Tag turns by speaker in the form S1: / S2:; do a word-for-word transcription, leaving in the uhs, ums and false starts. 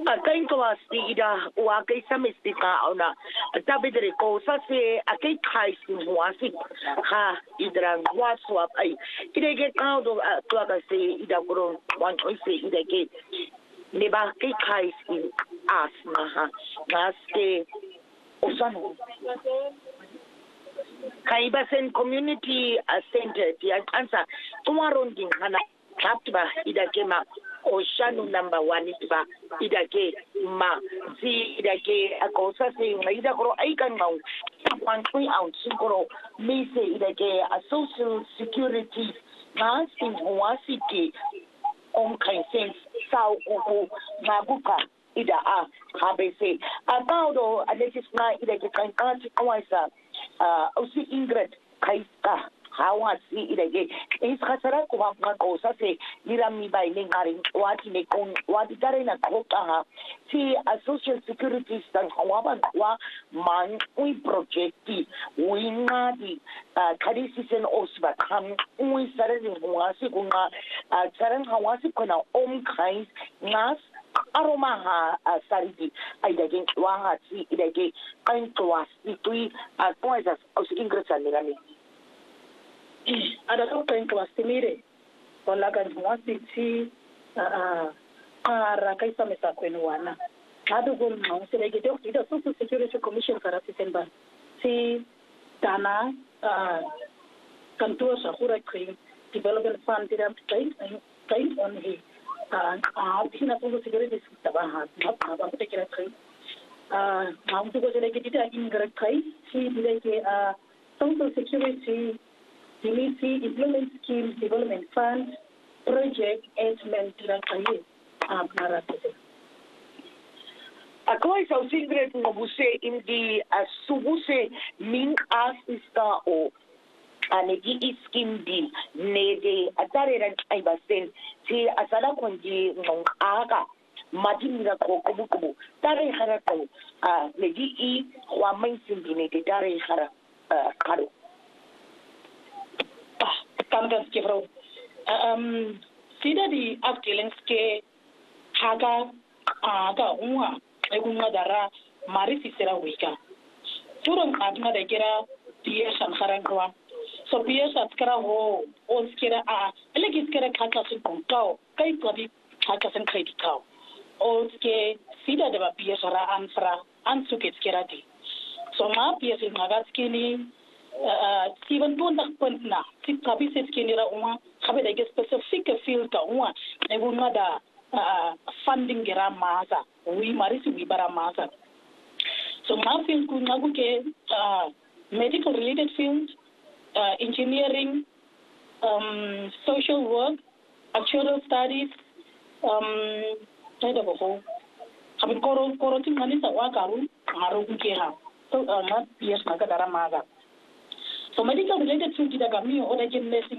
S1: a kai ko sti ida wa kai samisti ka ona tabidre ko sa se a kai kai sin wasi ha idra waswa ai ide ke ka do to ka se ida gro wan oi se ida ke ne ba kai kai sin as na ha ngaste osano kai ba sen community center ya kansa tomorrow din kana kapba ida ke ma Oshanu number one iba idake ma si idake akosa si ida koro aikan mau one three ounce koro me se idake a social security na sin wasiki on kind sense sao ko maguka ida a habese about alexis na idake kan kan kwaisa uh osi ingrid kaista hawa si idake is khasara ko ma ko sa se mirami bai le ngari wati ne kon wati tare na ko ha si a social security stand hawa ban wa man we projecti we ngadi kadi season osba kam we sare ni wa si ko nga tsaran hawa si ko na om kais ngas aroma ha saridi idake wa ha si idake kan to was itui a poisas os ingresa mirami
S2: ada to kan kelas timire wala kan wasi ti a ara kai sa mesa ko wana adu gol ma se lege to ida social security commission kara September si dana kan to sa khura kri development fund dira kai kai on he a tina social security saba ha ba ba te kira kai a ma to go se lege dita ingra kai si lege a social security Dimisi Implement Skills Development Fund Project Edmund Rakaye Abnarate.
S1: Akoy sa singret ngobuse indi asubuse min as ista o anegi iskim di nede atare ran ay basen ti asala konji ngong aga madimira ko kubu kubu tare khara ko a negi i wa main simbi ne tare khara karo
S2: Kamgas kifro um sida di afkelings ke haga aga unwa egunga dara mari sisera wika turun adna da kira biya san kharangwa so biya sat kara ho on kira a elegi kira kaka sin kontao kai kodi kaka sin kai dikao o ke sida da biya sara ansra ansu ke kira di so ma biya sin maga skini Steven pun tak pernah. Si tapi sekini ra uma, kami dah specific field ka uma. Ibu ngada funding kira masa, we mari si bara masa. So ma field ku ngagu ke medical related field, uh, engineering, um, social work, actuarial studies, um, saya dah bohong. Kami koro koro tu mana sawa karu, karu ke ha. So uh, mat bias naga darah masa. So medical related field kita kami orang jenis